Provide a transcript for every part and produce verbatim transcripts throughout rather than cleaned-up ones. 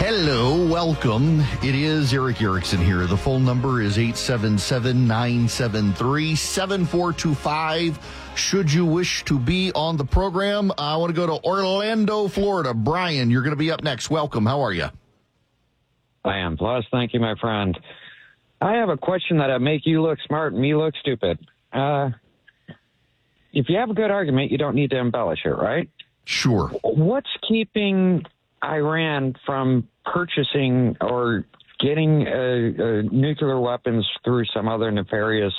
Hello, welcome. It is Eric Erickson here. The phone number is eight seven seven, nine seven three, seven four two five. Should you wish to be on the program, I want to go to Orlando, Florida. Brian, you're going to be up next. Welcome. How are you? I am. Plus, thank you, my friend. I have a question that'll make you look smart and me look stupid. Uh, if you have a good argument, you don't need to embellish it, right? Sure. What's keeping Iran from purchasing or getting uh, uh, nuclear weapons through some other nefarious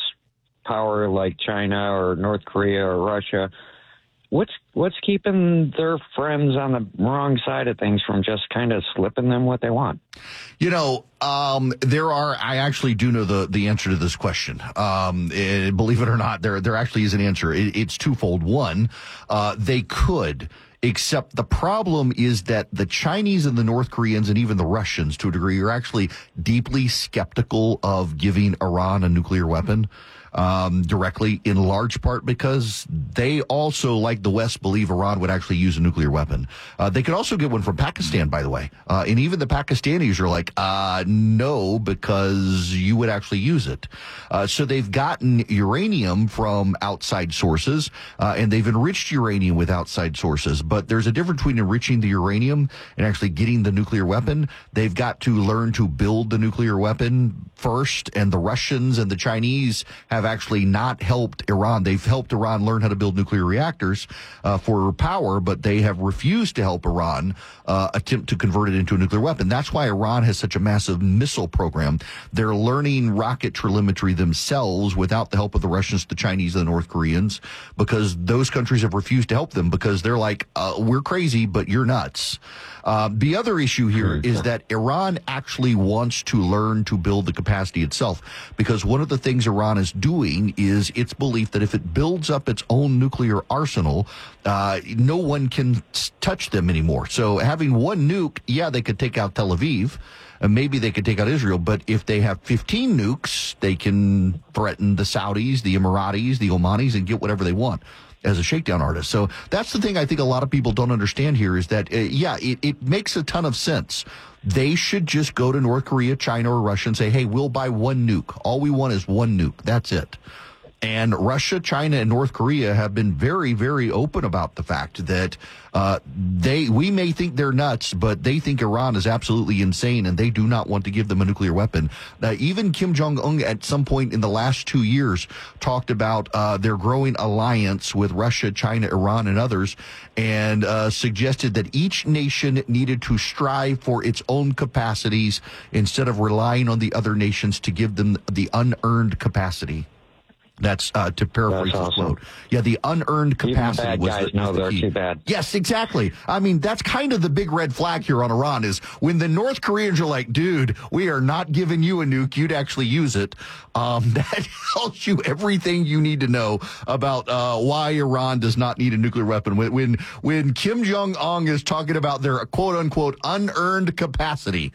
power like China or North Korea or Russia? What's what's keeping their friends on the wrong side of things from just kind of slipping them what they want? You know, um, there are, I actually do know the, the answer to this question. Um, eh, believe it or not, there, there actually is an answer. It, it's twofold. One, uh, they could. Except the problem is that the Chinese and the North Koreans and even the Russians, to a degree, are actually deeply skeptical of giving Iran a nuclear weapon um, directly, in large part because they also, like the West, believe Iran would actually use a nuclear weapon. Uh, they could also get one from Pakistan, by the way. Uh, and even the Pakistanis are like, uh, no, because you would actually use it. Uh, so they've gotten uranium from outside sources, uh, and they've enriched uranium with outside sources. But there's a difference between enriching the uranium and actually getting the nuclear weapon. They've got to learn to build the nuclear weapon first, and the Russians and the Chinese have actually not helped Iran. They've helped Iran learn how to build nuclear reactors uh, for power, but they have refused to help Iran uh, attempt to convert it into a nuclear weapon. That's why Iran has such a massive missile program. They're learning rocket telemetry themselves without the help of the Russians, the Chinese, and the North Koreans, because those countries have refused to help them because they're like, uh, we're crazy, but you're nuts. Uh, the other issue here is that Iran actually wants to learn to build the capacity itself, because one of the things Iran is doing is its belief that if it builds up its own nuclear arsenal, uh, no one can touch them anymore. So having one nuke, yeah, they could take out Tel Aviv, and maybe they could take out Israel, but if they have fifteen nukes, they can threaten the Saudis, the Emiratis, the Omanis, and get whatever they want as a shakedown artist. So that's the thing I think a lot of people don't understand here is that, uh, yeah, it, it makes a ton of sense. They should just go to North Korea, China, or Russia and say, hey, we'll buy one nuke. All we want is one nuke. That's it. And Russia, China, and North Korea have been very, very open about the fact that uh, they we may think they're nuts, but they think Iran is absolutely insane, and they do not want to give them a nuclear weapon. Uh, even Kim Jong-un at some point in the last two years talked about uh, their growing alliance with Russia, China, Iran, and others, and uh, suggested that each nation needed to strive for its own capacities instead of relying on the other nations to give them the unearned capacity. That's uh, to paraphrase That's the awesome. quote. Yeah, the unearned capacity Even the bad was guys the, know was the they're key. too bad. Yes, exactly. I mean, that's kind of the big red flag here on Iran is when the North Koreans are like, dude, we are not giving you a nuke. You'd actually use it. Um, that tells you everything you need to know about uh, why Iran does not need a nuclear weapon. When, when, when Kim Jong-un is talking about their quote-unquote unearned capacity,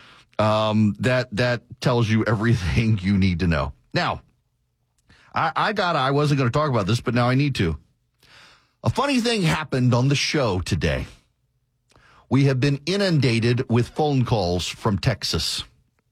um, that, that tells you everything you need to know. Now, I, I got, I wasn't going to talk about this, but now I need to. A funny thing happened on the show today. We have been inundated with phone calls from Texas,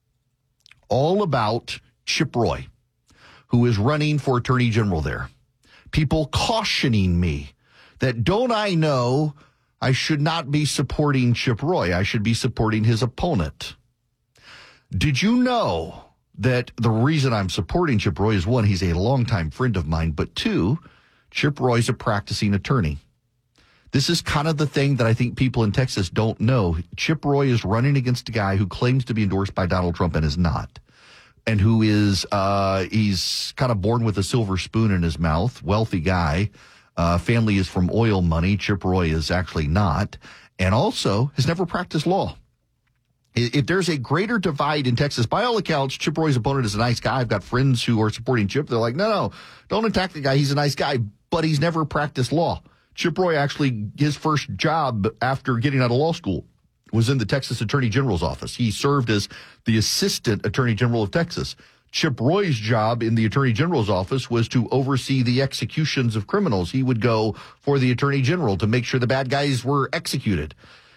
all about Chip Roy, who is running for Attorney General there. People cautioning me that don't I know I should not be supporting Chip Roy. I should be supporting his opponent. Did you know that the reason I'm supporting Chip Roy is, one, he's a longtime friend of mine, but two, Chip Roy's a practicing attorney. This is kind of the thing that I think people in Texas don't know. Chip Roy is running against a guy who claims to be endorsed by Donald Trump and is not, and who is, uh, he's kind of born with a silver spoon in his mouth, wealthy guy, uh, family is from oil money. Chip Roy is actually not, and also has never practiced law. If there's a greater divide in Texas, by all accounts, Chip Roy's opponent is a nice guy. I've got friends who are supporting Chip. They're like, no, no, don't attack the guy. He's a nice guy, but he's never practiced law. Chip Roy actually, his first job after getting out of law school was in the Texas Attorney General's office. He served as the Assistant Attorney General of Texas. Chip Roy's job in the Attorney General's office was to oversee the executions of criminals. He would go for the Attorney General to make sure the bad guys were executed.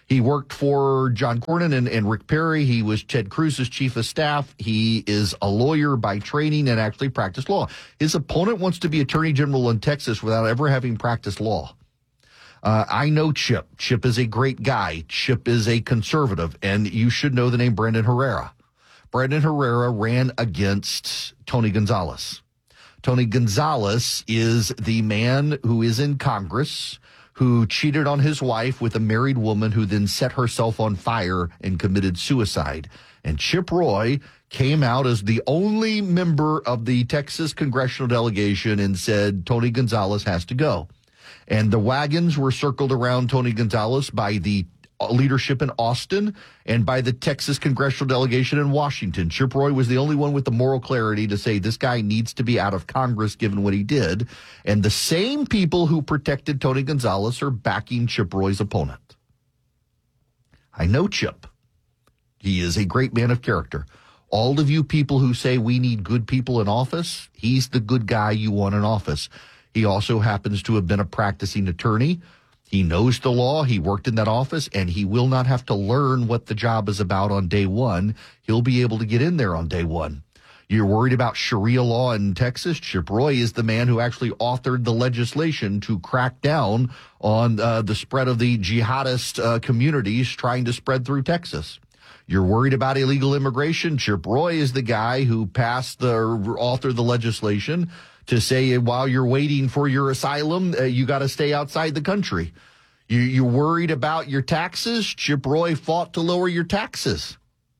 He worked for John Cornyn and, and Rick Perry. He was Ted Cruz's chief of staff. He is a lawyer by training and actually practiced law. His opponent wants to be attorney general in Texas without ever having practiced law. Uh, I know Chip. Chip is a great guy. Chip is a conservative, and you should know the name Brandon Herrera. Brandon Herrera ran against Tony Gonzalez. Tony Gonzalez is the man who is in Congress who cheated on his wife with a married woman who then set herself on fire and committed suicide. And Chip Roy came out as the only member of the Texas congressional delegation and said Tony Gonzalez has to go. And the wagons were circled around Tony Gonzalez by the leadership in Austin and by the Texas congressional delegation in Washington. Chip Roy was the only one with the moral clarity to say this guy needs to be out of Congress given what he did. And the same people who protected Tony Gonzalez are backing Chip Roy's opponent. I know Chip. He is a great man of character. All of you people who say we need good people in office, he's the good guy you want in office. He also happens to have been a practicing attorney. He knows the law. He worked in that office, and he will not have to learn what the job is about on day one. He'll be able to get in there on day one. You're worried about Sharia law in Texas? Chip Roy is the man who actually authored the legislation to crack down on uh, the spread of the jihadist uh, communities trying to spread through Texas. You're worried about illegal immigration? Chip Roy is the guy who passed the, authored the legislation to say while you're waiting for your asylum, uh, you got to stay outside the country. You, you're worried about your taxes? Chip Roy fought to lower your taxes.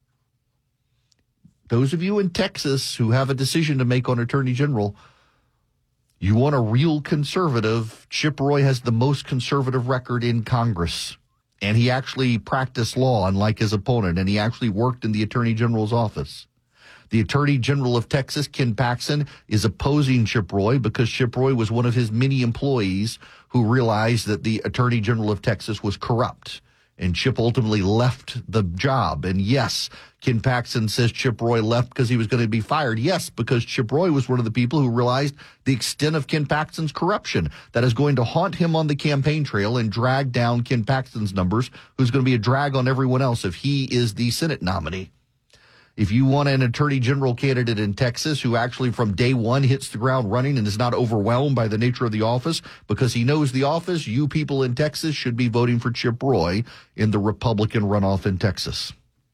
Those of you in Texas who have a decision to make on Attorney General, you want a real conservative. Chip Roy has the most conservative record in Congress. And he actually practiced law, unlike his opponent, and he actually worked in the Attorney General's office. The Attorney General of Texas, Ken Paxton, is opposing Chip Roy because Chip Roy was one of his many employees who realized that the Attorney General of Texas was corrupt. And Chip ultimately left the job. And yes, Ken Paxton says Chip Roy left because he was going to be fired. Yes, because Chip Roy was one of the people who realized the extent of Ken Paxton's corruption that is going to haunt him on the campaign trail and drag down Ken Paxton's numbers, who's going to be a drag on everyone else if he is the Senate nominee. If you want an attorney general candidate in Texas who actually from day one hits the ground running and is not overwhelmed by the nature of the office because he knows the office, you people in Texas should be voting for Chip Roy in the Republican runoff in Texas.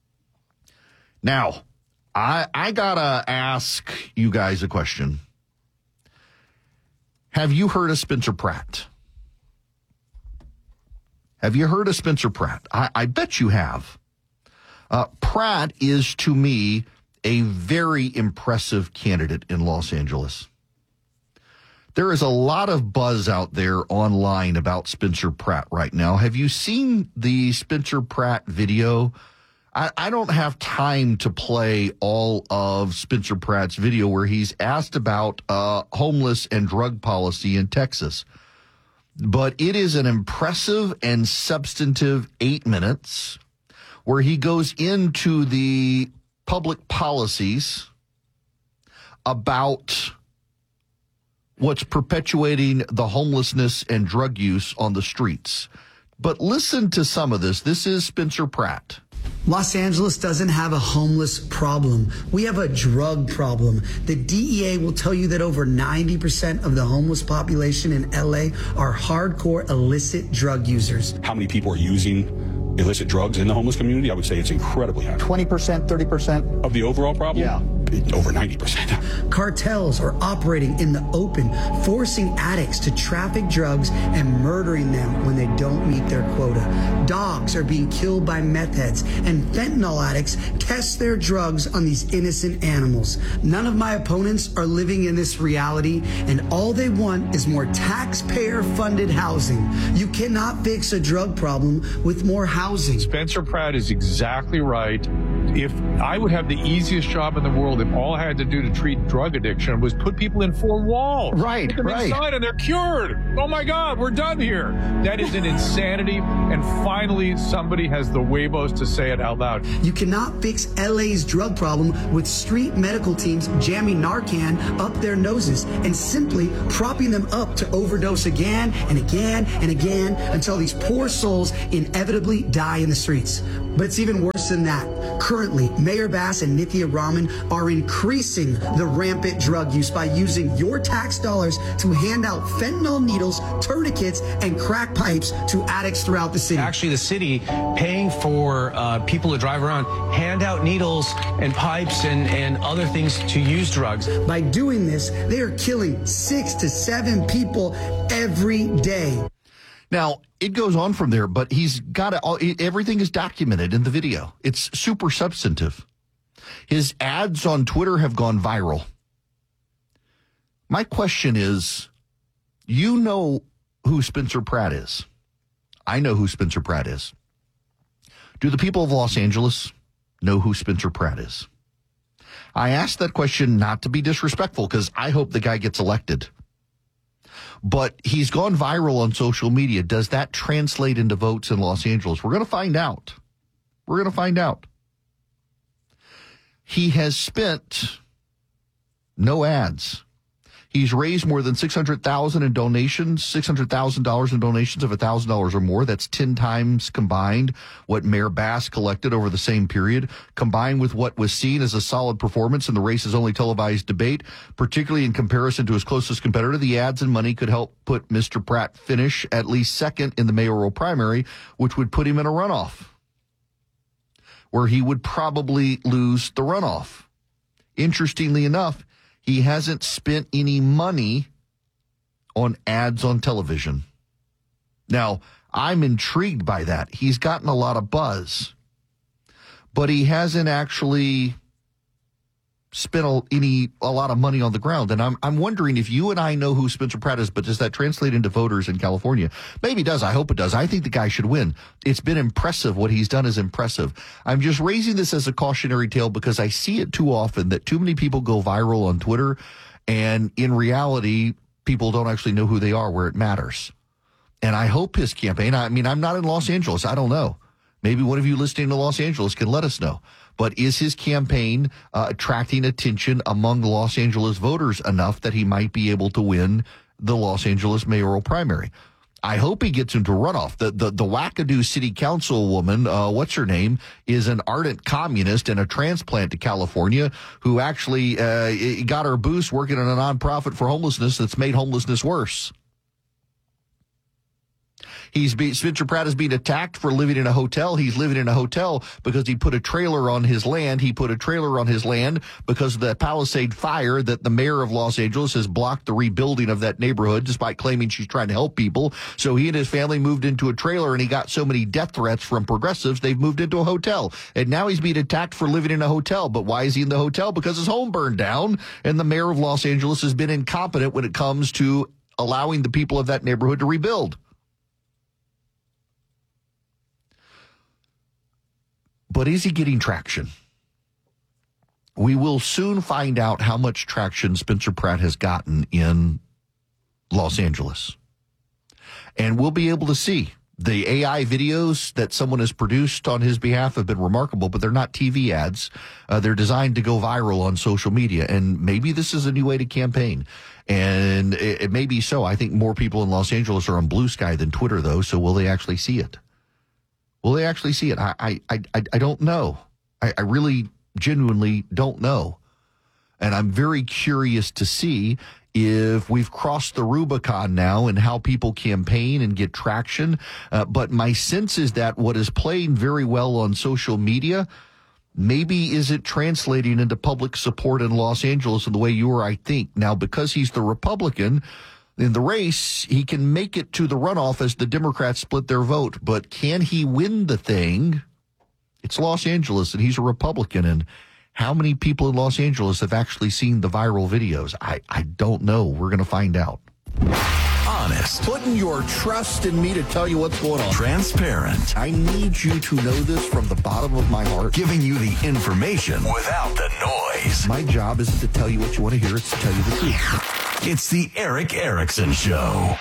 Now, I, I gotta ask you guys a question. Have you heard of Spencer Pratt? Have you heard of Spencer Pratt? I, I bet you have. Uh, Pratt is, to me, a very impressive candidate in Los Angeles. There is a lot of buzz out there online about Spencer Pratt right now. Have you seen the Spencer Pratt video? I, I don't have time to play all of Spencer Pratt's video where he's asked about uh, homeless and drug policy in Texas. But it is an impressive and substantive eight minutes where he goes into the public policies about what's perpetuating the homelessness and drug use on the streets. But listen to some of this. This is Spencer Pratt. Los Angeles doesn't have a homeless problem. We have a drug problem. The D E A will tell you that over ninety percent of the homeless population in L A are hardcore illicit drug users. How many people are using illicit drugs in the homeless community? I would say it's incredibly high. twenty percent, thirty percent? Of the overall problem? Yeah. Over ninety percent. Cartels are operating in the open, forcing addicts to traffic drugs and murdering them when they don't meet their quota. Dogs are being killed by meth heads, and fentanyl addicts test their drugs on these innocent animals. None of my opponents are living in this reality, and all they want is more taxpayer-funded housing. You cannot fix a drug problem with more housing. Spencer Pratt is exactly right. If I would have the easiest job in the world that all I had to do to treat drug addiction was put people in four walls. Right, Put them right. inside and they're cured. Oh my God, we're done here. That is an insanity. And finally, somebody has the huevos to say it out loud. You cannot fix L A's drug problem with street medical teams jamming Narcan up their noses and simply propping them up to overdose again and again and again until these poor souls inevitably die in the streets. But it's even worse than that. Currently, Mayor Bass and Nithya Raman are increasing the rampant drug use by using your tax dollars to hand out fentanyl needles, tourniquets, and crack pipes to addicts throughout the city. Actually, the city paying for uh, people to drive around, hand out needles and pipes and, and other things to use drugs. By doing this, they are killing six to seven people every day. Now, it goes on from there, but he's got it, everything is documented in the video. It's super substantive. His ads on Twitter have gone viral. My question is, you know who Spencer Pratt is. I know who Spencer Pratt is. Do the people of Los Angeles know who Spencer Pratt is? I asked that question not to be disrespectful because I hope the guy gets elected. But he's gone viral on social media. Does that translate into votes in Los Angeles? We're going to find out. We're going to find out. He has spent no ads. He's raised more than six hundred thousand dollars in donations, six hundred thousand dollars in donations of one thousand dollars or more. That's ten times combined what Mayor Bass collected over the same period, combined with what was seen as a solid performance in the race's only televised debate, particularly in comparison to his closest competitor. The ads and money could help put Mister Pratt finish at least second in the mayoral primary, which would put him in a runoff, where he would probably lose the runoff. Interestingly enough, he hasn't spent any money on ads on television. Now, I'm intrigued by that. He's gotten a lot of buzz, but he hasn't actually spent a, any a lot of money on the ground. And I'm I'm wondering if you and I know who Spencer Pratt is, but does that translate into voters in California? Maybe it does. I hope it does. I think the guy should win. It's been impressive. What he's done is impressive. I'm just raising this as a cautionary tale because I see it too often that too many people go viral on Twitter, and in reality, people don't actually know who they are where it matters. And I hope his campaign, I mean, I'm not in Los Angeles. I don't know. Maybe one of you listening to Los Angeles can let us know. But is his campaign uh, attracting attention among Los Angeles voters enough that he might be able to win the Los Angeles mayoral primary? I hope he gets into runoff. The the, the wackadoo city councilwoman, uh, what's her name, is an ardent communist and a transplant to California who actually uh, got her boost working in a nonprofit for homelessness that's made homelessness worse. He's be, Spencer Pratt is being attacked for living in a hotel. He's living in a hotel because he put a trailer on his land. He put a trailer on his land because of the Palisade fire that the mayor of Los Angeles has blocked the rebuilding of that neighborhood despite claiming she's trying to help people. So he and his family moved into a trailer, and he got so many death threats from progressives, they've moved into a hotel. And now he's being attacked for living in a hotel. But why is he in the hotel? Because his home burned down, and the mayor of Los Angeles has been incompetent when it comes to allowing the people of that neighborhood to rebuild. But is he getting traction? We will soon find out how much traction Spencer Pratt has gotten in Los Angeles. And we'll be able to see. The A I videos that someone has produced on his behalf have been remarkable, but they're not T V ads. Uh, they're designed to go viral on social media. And maybe this is a new way to campaign. And it, it may be so. I think more people in Los Angeles are on Blue Sky than Twitter, though. So will they actually see it? Will they actually see it? I I I, I don't know. I, I really genuinely don't know. And I'm very curious to see if we've crossed the Rubicon now and how people campaign and get traction. Uh, but my sense is that what is playing very well on social media maybe isn't translating into public support in Los Angeles in the way you or I think. Now, because he's the Republican in the race, he can make it to the runoff as the Democrats split their vote. But can he win the thing? It's Los Angeles, and he's a Republican. And how many people in Los Angeles have actually seen the viral videos? I, I don't know. We're going to find out. honest. Putting your trust in me to tell you what's going on. Transparent. I need you to know this from the bottom of my heart. Giving you the information without the noise. My job isn't to tell you what you want to hear, it's to tell you the truth. It's the Erick Erickson Show.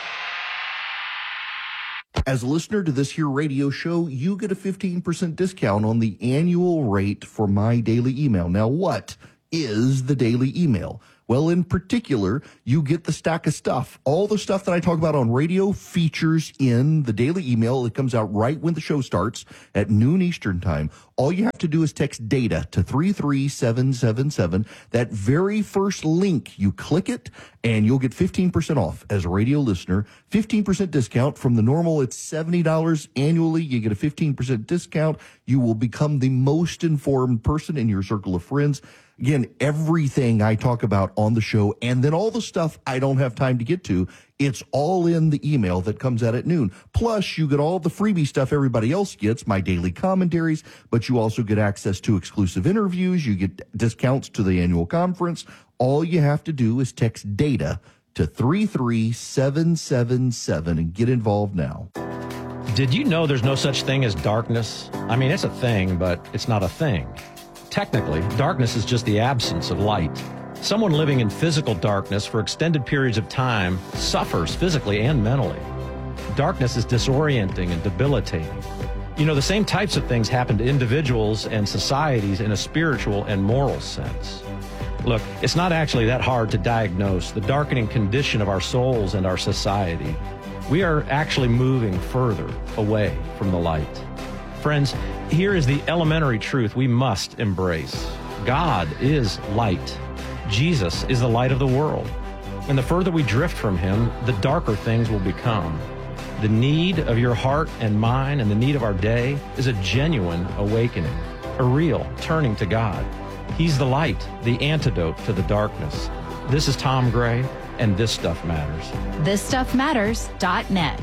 As a listener to this here radio show, you get a fifteen percent discount on the annual rate for my daily email. Now, what is the daily email? Well, in particular, you get the stack of stuff. All the stuff that I talk about on radio features in the daily email. It comes out right when the show starts at noon Eastern time. All you have to do is text DATA to three three seven seven seven. That very first link, you click it, and you'll get fifteen percent off as a radio listener. fifteen percent discount from the normal. It's seventy dollars annually. You get a fifteen percent discount. You will become the most informed person in your circle of friends. Again, everything I talk about on the show, and then all the stuff I don't have time to get to, it's all in the email that comes out at noon. Plus, you get all the freebie stuff everybody else gets, my daily commentaries, but you also get access to exclusive interviews. You get discounts to the annual conference. All you have to do is text DATA to three three seven seven seven and get involved now. Did you know there's no such thing as darkness? I mean, it's a thing, but it's not a thing. Technically, darkness is just the absence of light. Someone living in physical darkness for extended periods of time suffers physically and mentally. Darkness is disorienting and debilitating. You know, the same types of things happen to individuals and societies in a spiritual and moral sense. Look, it's not actually that hard to diagnose the darkening condition of our souls and our society. We are actually moving further away from the light. Friends, here is the elementary truth we must embrace. God is light. Jesus is the light of the world. And the further we drift from him, the darker things will become. The need of your heart and mine and the need of our day is a genuine awakening, a real turning to God. He's the light, the antidote to the darkness. This is Tom Gray, and This Stuff Matters. this stuff matters dot net.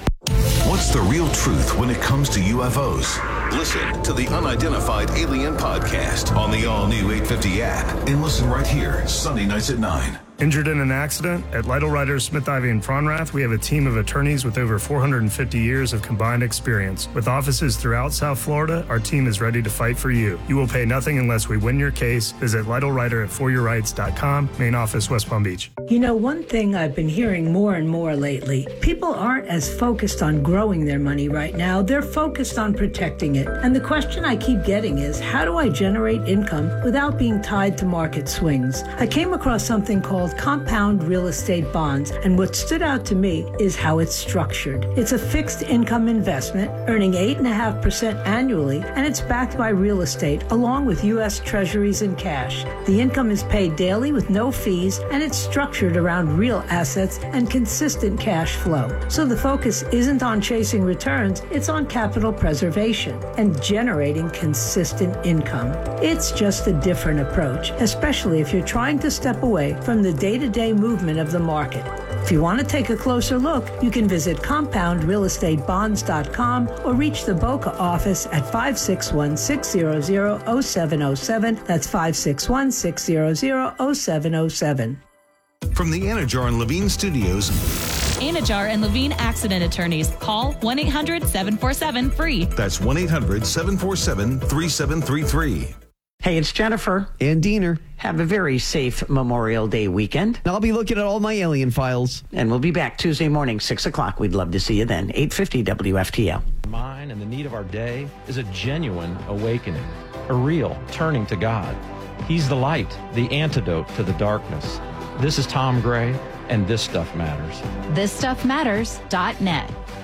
What's the real truth when it comes to U F Os? Listen to the Unidentified Alien Podcast on the all-new eight fifty app and listen right here, Sunday nights at nine. Injured in an accident? At Lytle Writers, Smith, Ivy, and Fronrath, we have a team of attorneys with over four hundred fifty years of combined experience. With offices throughout South Florida, our team is ready to fight for you. You will pay nothing unless we win your case. Visit Lytle Writer at for your rights dot com, main office, West Palm Beach. You know, one thing I've been hearing more and more lately, people aren't as focused on growing their money right now. They're focused on protecting it. And the question I keep getting is, how do I generate income without being tied to market swings? I came across something called compound real estate bonds, and what stood out to me is how it's structured. It's a fixed income investment earning eight point five percent annually, and it's backed by real estate along with U S Treasuries and cash. The income is paid daily with no fees, and it's structured around real assets and consistent cash flow. So the focus isn't on chasing returns, it's on capital preservation and generating consistent income. It's just a different approach, especially if you're trying to step away from the day-to-day movement of the market. If you want to take a closer look, you can visit compound real estate bonds dot com or reach the Boca office at five six one, six zero zero, zero seven zero seven. That's five six one, six zero zero, zero seven zero seven. From the Anajar and Levine Studios, Anajar and Levine Accident Attorneys. Call one eight hundred, seven four seven, free. That's one eight hundred, seven four seven, three seven three three. Hey, it's Jennifer. And Diener. Have a very safe Memorial Day weekend. I'll be looking at all my alien files. And we'll be back Tuesday morning, six o'clock. We'd love to see you then. eight fifty W F T L. Mine and the need of our day is a genuine awakening, a real turning to God. He's the light, the antidote to the darkness. This is Tom Gray, and This Stuff Matters. this stuff matters dot net.